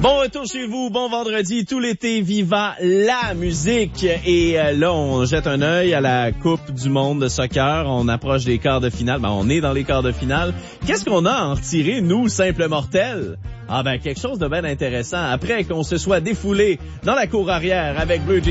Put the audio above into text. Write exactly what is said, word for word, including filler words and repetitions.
Bon retour chez vous, bon vendredi, tout l'été, viva la musique. Et euh, là, on jette un œil à la Coupe du monde de soccer. On approche des quarts de finale. Ben, on est dans les quarts de finale. Qu'est-ce qu'on a à en retirer, nous, simples mortels? Ah ben, quelque chose de bien intéressant. Après qu'on se soit défoulé dans la cour arrière avec Bleu